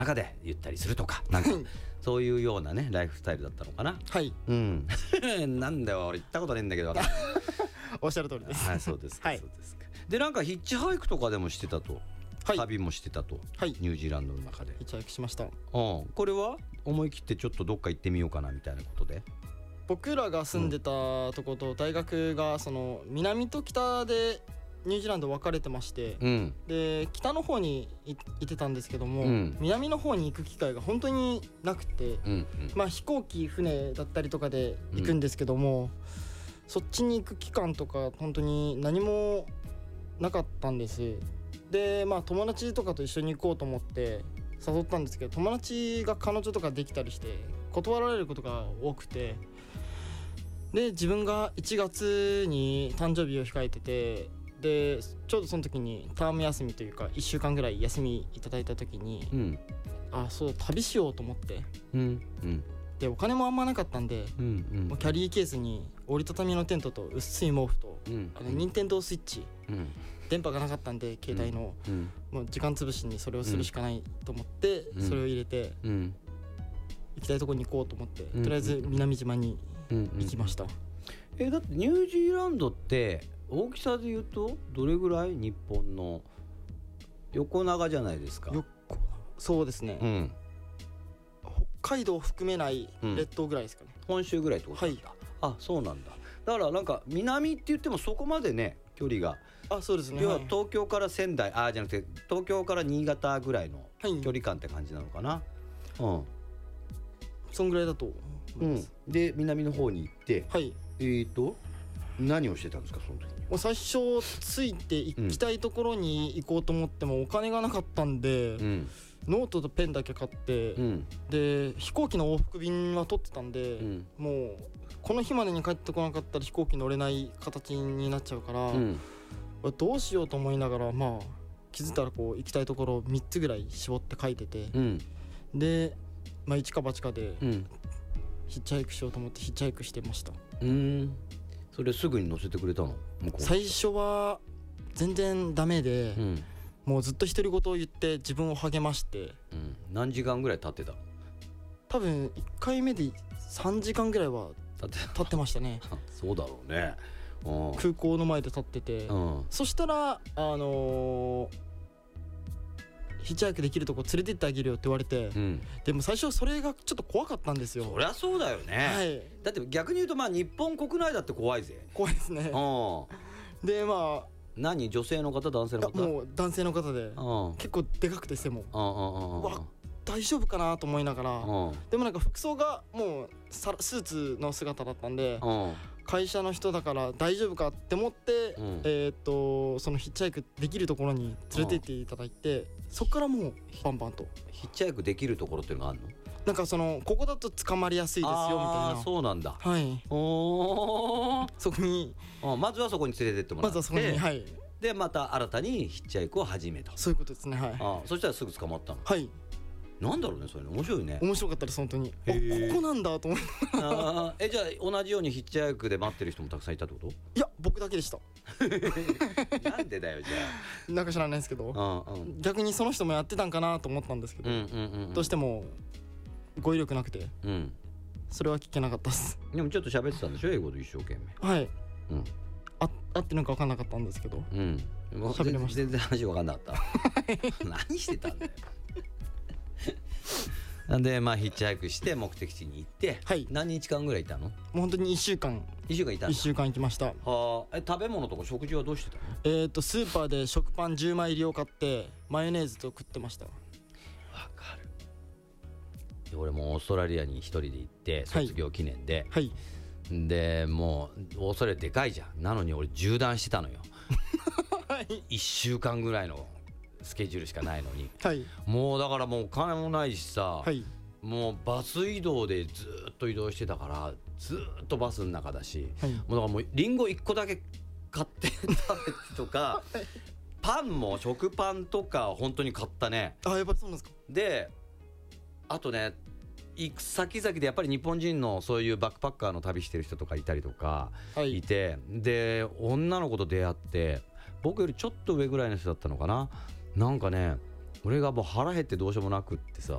中でゆったりするとか、なんかそういうようなねライフスタイルだったのかな。 はいなんだよ俺行ったことないんだけどおっしゃる通りです。 はい、そうですか、 はいそうですか。でなんかヒッチハイクとかでもしてたと、 はい旅もしてたと、 はいニュージーランドの中で。 ヒッチハイクしました。 これは思い切ってちょっとどっか行ってみようかなみたいなことで。 僕らが住んでたとこと大学がその南と北でニュージーランド分かれてまして、で北の方に行ってたんですけども、南の方に行く機会が本当になくて、まあ飛行機船だったりとかで行くんですけども、そっちに行く期間とか本当に何もなかったんです。でまあ友達とかと一緒に行こうと思って誘ったんですけど、友達が彼女とかできたりして断られることが多くて、で自分が1月に誕生日を控えてて、でちょうどその時にターム休みというか1週間ぐらい休みいただいた時に、あそう旅しようと思って、でお金もあんまなかったんで、もうキャリーケースに折りたたみのテントと薄い毛布と、ニンテンドースイッチ、電波がなかったんで携帯の、もう時間つぶしにそれをするしかないと思って、それを入れて、行きたいとこに行こうと思って、とりあえず南島に行きました。 だってニュージーランドって大きさで言うとどれぐらい？日本の横長じゃないですか。 そうですね、北海道を含めない列島ぐらいですかね、 本州ぐらいってことなんだ。あ、そうなんだ。だからなんか南って言ってもそこまでね距離が、 そうですね、 要は東京から仙台じゃなくて東京から新潟ぐらいの距離感って感じなのかな。 そんぐらいだと思います。 で南の方に行って、何をしてたんですかその時に。 もう最初ついて行きたいところに行こうと思ってもお金がなかったんで、ノートとペンだけ買って、で飛行機の往復便は取ってたんで、もうこの日までに帰ってこなかったら飛行機乗れない形になっちゃうから、どうしようと思いながら、まあ気づいたらこう行きたいところ3つぐらい絞って書いてて、で、まあ、一か八かでヒッチハイクしようと思ってヒッチハイクしてました。 それすぐに乗せてくれたの？向こう最初は全然ダメで、もうずっと独り言を言って自分を励まして、 何時間ぐらい経ってたの？ 多分1回目で3時間ぐらいは経ってましたねそうだろうね。 空港の前で立ってて、そしたらヒッチハイクできるとこ連れてってあげるよって言われて、でも最初それがちょっと怖かったんですよ。 そりゃそうだよね、だって逆に言うとまあ日本国内だって怖いぜ。 怖いですね。でまあ何、女性の方男性の方？ もう男性の方で、結構でかくて背も、大丈夫かなと思いながら、でもなんか服装がもうスーツの姿だったんで、会社の人だから大丈夫かって思って、そのヒッチハイクできるところに連れてっていただいて、そこからもうバンバンと。 ヒッチハイクできるところっていうのがあるの？ なんかここだと捕まりやすいですよみたいな。 そうなんだ。 そこにまずはそこに連れてってもらって、 まずはそこに、 でまた新たにヒッチハイクを始めた。 そういうことですね。 そしたらすぐ捕まったの？なんだろうね、それ面白いね。 面白かったです本当に。ここなんだと思って。 じゃあ同じようにヒッチハイクで待ってる人もたくさんいたってこと？ いや僕だけでしたなんでだよじゃあ。なんか知らないですけど、逆にその人もやってたんかなと思ったんですけど、どうしても語彙力なくて、それは聞けなかったです。 でもちょっと喋ってたんでしょ、英語で一生懸命。 合ってるのか分かんなかったんですけど、喋れました。 全然話分かんなかった何してたんだよなんでまあヒッチハイクして目的地に行って、何日間ぐらいいたの？もう本当に1週間いたんだ。 1週間行きました。 食べ物とか食事はどうしてたの？ スーパーで食パン10枚入りを買ってマヨネーズと食ってました。 わかる。俺もオーストラリアに一人で行って卒業記念で、でもうオーストラリアでかいじゃん。なのに俺縦断してたのよ1週間ぐらいのスケジュールしかないのに、もうだからもうお金もないしさ、もうバス移動でずっと移動してたからずっとバスの中だし、もうだからもうリンゴ1個だけ買って食べてとかパンも食パンとか本当に買ったね。 やっぱりそうなんですか。 であとね、行く先々でやっぱり日本人のそういうバックパッカーの旅してる人とかいたりとかいて、で女の子と出会って、僕よりちょっと上ぐらいの人だったのかな。なんかね俺がもう腹減ってどうしようもなくってさ、